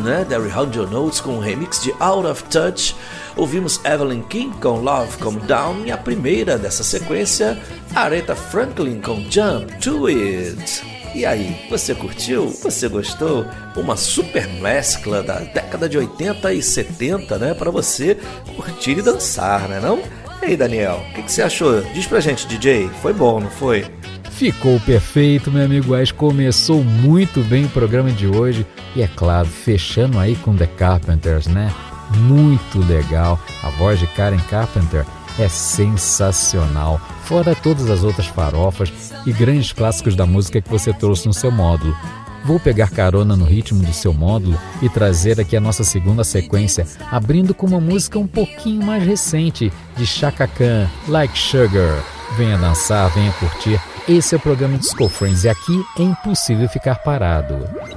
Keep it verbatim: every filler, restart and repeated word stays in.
né, The Hundred Notes com um remix de Out of Touch. Ouvimos Evelyn King com Love Come Down e a primeira dessa sequência, Aretha Franklin com Jump to It. E aí, você curtiu? Você gostou? Uma super mescla da década de oitenta e setenta, né, para você curtir e dançar, né não? E aí, Daniel, o que, que você achou? Diz pra gente, D J, foi bom, não foi? Ficou perfeito, meu amigo Wes. Começou muito bem o programa de hoje. E é claro, fechando aí com The Carpenters, né? Muito legal. A voz de Karen Carpenter é sensacional. Fora todas as outras farofas e grandes clássicos da música que você trouxe no seu módulo. Vou pegar carona no ritmo do seu módulo e trazer aqui a nossa segunda sequência, abrindo com uma música um pouquinho mais recente, de Chaka Khan, Like Sugar. Venha dançar, venha curtir. Esse é o programa Disco Friends e aqui é impossível ficar parado.